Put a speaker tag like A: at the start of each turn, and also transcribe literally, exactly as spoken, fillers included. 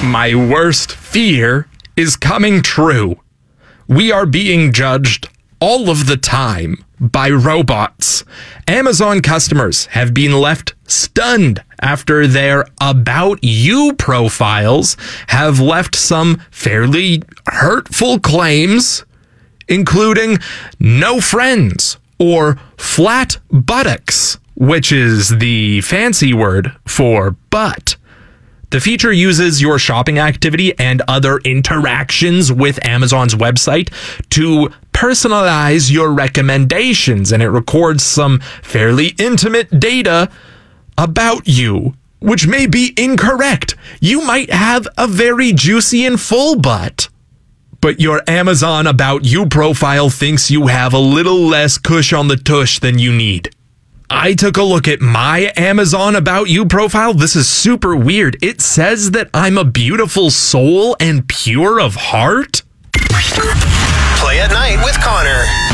A: My worst fear is coming true. We are being judged all of the time by robots. Amazon customers have been left stunned after their About You profiles have left some fairly hurtful claims, including no friends or flat buttocks, which is the fancy word for butt. The feature uses your shopping activity and other interactions with Amazon's website to personalize your recommendations, and it records some fairly intimate data about you, which may be incorrect. You might have a very juicy and full butt, but your Amazon About You profile thinks you have a little less cush on the tush than you need. I took a look at my Amazon About You profile. This is super weird. It says that I'm a beautiful soul and pure of heart.
B: Play at Night with Connor.